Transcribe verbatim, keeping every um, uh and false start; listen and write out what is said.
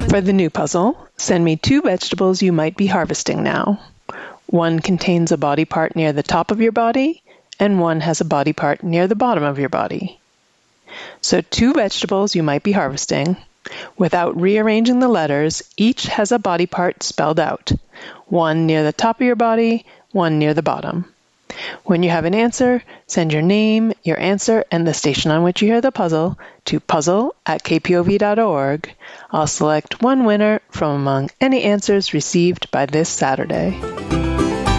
For the new puzzle, send me two vegetables you might be harvesting now. One contains a body part near the top of your body, and one has a body part near the bottom of your body. So two vegetables you might be harvesting. Without rearranging the letters, each has a body part spelled out, one near the top of your body, one near the bottom. When you have an answer, send your name, your answer, and the station on which you hear the puzzle to puzzle at k p o v dot org. I'll select one winner from among any answers received by this Saturday.